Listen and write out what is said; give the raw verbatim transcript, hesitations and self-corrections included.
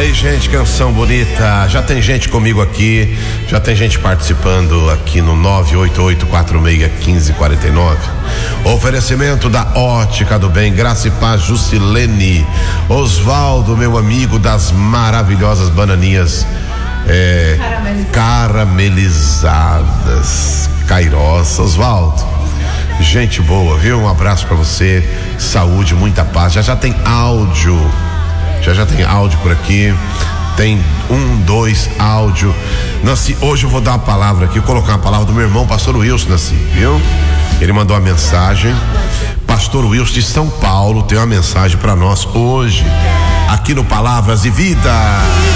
Aí, gente, canção bonita. Já tem gente comigo aqui, já tem gente participando aqui no nove oito oito quatro seis um cinco quatro nove. Oferecimento da Ótica do Bem, Graça e Paz, Jusilene. Osvaldo, meu amigo das maravilhosas bananinhas é, caramelizadas. Cairoça, Osvaldo. Gente boa, viu? Um abraço pra você, saúde, muita paz. Já já tem áudio. Já já tem áudio por aqui. Tem um, dois áudio. Nancy, hoje eu vou dar uma palavra aqui, colocar uma palavra do meu irmão, pastor Wilson, Nancy, viu? Ele mandou uma mensagem. Pastor Wilson de São Paulo tem uma mensagem para nós hoje, aqui no Palavras de Vida.